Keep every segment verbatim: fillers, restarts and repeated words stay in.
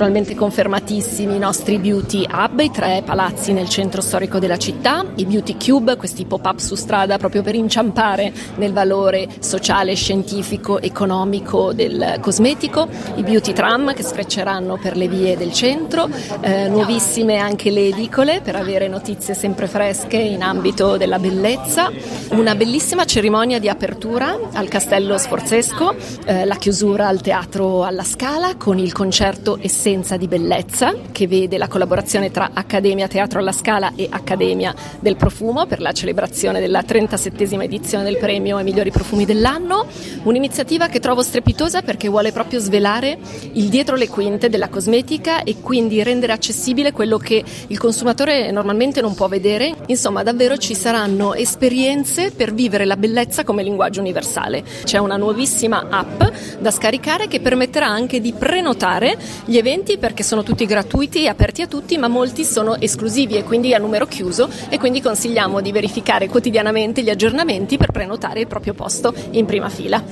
Naturalmente confermatissimi i nostri beauty hub, i tre palazzi nel centro storico della città, i beauty cube, questi pop-up su strada proprio per inciampare nel valore sociale, scientifico, economico del cosmetico, i beauty tram che sfrecceranno per le vie del centro, eh, nuovissime anche le edicole per avere notizie sempre fresche in ambito della bellezza, una bellissima cerimonia di apertura al Castello Sforzesco, eh, la chiusura al Teatro alla Scala con il concerto Essenza di Bellezza, che vede la collaborazione tra Accademia Teatro alla Scala e Accademia del Profumo per la celebrazione della trentasettesima edizione del premio ai migliori profumi dell'anno, un'iniziativa che trovo strepitosa perché vuole proprio svelare il dietro le quinte della cosmetica e quindi rendere accessibile quello che il consumatore normalmente non può vedere. Insomma, davvero ci saranno esperienze per vivere la bellezza come linguaggio universale. C'è una nuovissima app da scaricare che permetterà anche di prenotare gli eventi perché sono tutti gratuiti e aperti a tutti, ma molti sono esclusivi e quindi a numero chiuso, e quindi consigliamo di verificare quotidianamente gli aggiornamenti per prenotare il proprio posto in prima fila.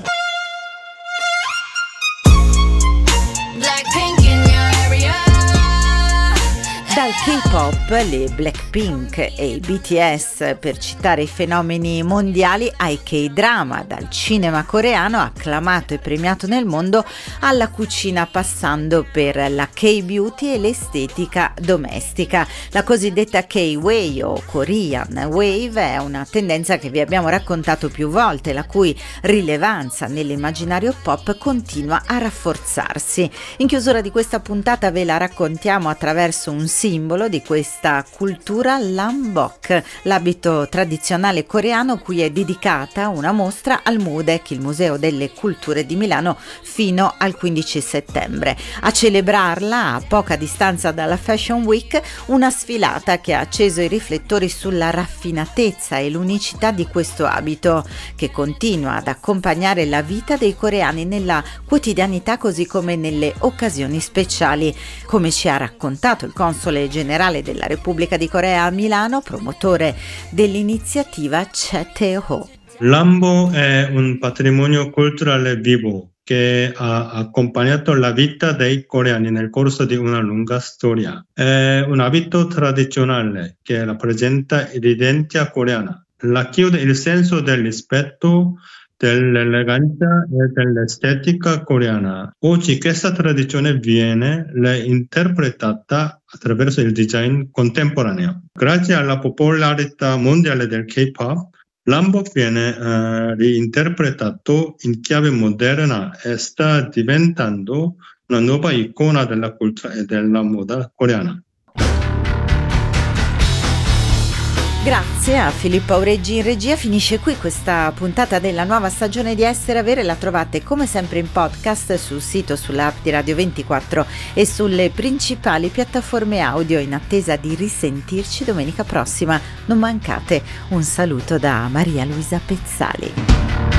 Dal K-pop, le Blackpink e i B T S, per citare i fenomeni mondiali, ai K-drama, dal cinema coreano acclamato e premiato nel mondo alla cucina, passando per la K-beauty e l'estetica domestica. La cosiddetta K-wave o Korean wave è una tendenza che vi abbiamo raccontato più volte, la cui rilevanza nell'immaginario pop continua a rafforzarsi. In chiusura di questa puntata ve la raccontiamo attraverso un simbolo di questa cultura, l'hanbok, l'abito tradizionale coreano cui è dedicata una mostra al MUDEC, il Museo delle Culture di Milano, fino al quindici settembre. A celebrarla, a poca distanza dalla Fashion Week, una sfilata che ha acceso i riflettori sulla raffinatezza e l'unicità di questo abito, che continua ad accompagnare la vita dei coreani nella quotidianità così come nelle occasioni speciali, come ci ha raccontato il console generale della Repubblica di Corea a Milano, promotore dell'iniziativa Che Tae-ho. L'hanbok è un patrimonio culturale vivo che ha accompagnato la vita dei coreani nel corso di una lunga storia. È un abito tradizionale che rappresenta l'identità coreana, racchiude il senso del rispetto, dell'eleganza e dell'estetica coreana. Oggi questa tradizione viene reinterpretata attraverso il design contemporaneo. Grazie alla popolarità mondiale del K-pop, l'hanbok viene uh, reinterpretato in chiave moderna e sta diventando una nuova icona della cultura e della moda coreana. Grazie a Filippo Aureggi in regia. Finisce qui questa puntata della nuova stagione di Essere Avere. La trovate come sempre in podcast sul sito, sull'app di Radio ventiquattro e sulle principali piattaforme audio, in attesa di risentirci domenica prossima. Non mancate. Un saluto da Maria Luisa Pezzali.